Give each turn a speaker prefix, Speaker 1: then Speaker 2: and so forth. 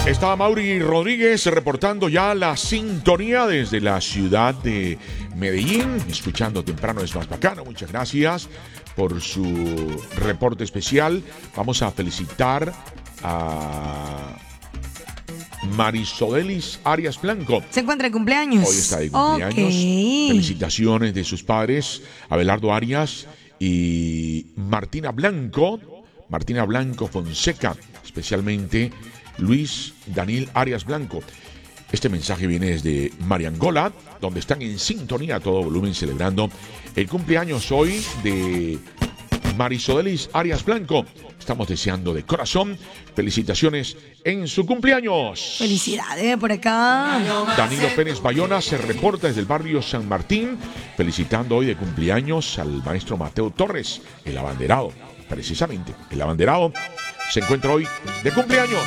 Speaker 1: Está Mauri Rodríguez reportando ya la sintonía desde la ciudad de Medellín. Escuchando temprano es más bacano. Muchas gracias por su reporte especial. Vamos a felicitar a Marisodelis Arias Blanco.
Speaker 2: Se encuentra de cumpleaños.
Speaker 1: Hoy está de cumpleaños.
Speaker 2: Okay.
Speaker 1: Felicitaciones de sus padres, Abelardo Arias y Martina Blanco Fonseca, especialmente Luis Daniel Arias Blanco. Este mensaje viene desde Mariangola, donde están en sintonía a todo volumen celebrando el cumpleaños hoy de Marisodelis Arias Blanco. Estamos deseando de corazón felicitaciones en su cumpleaños.
Speaker 2: Felicidades por acá.
Speaker 1: Danilo Pérez Bayona se reporta desde el barrio San Martín, felicitando hoy de cumpleaños al maestro Mateo Torres, el abanderado. Precisamente, el abanderado se encuentra hoy de cumpleaños.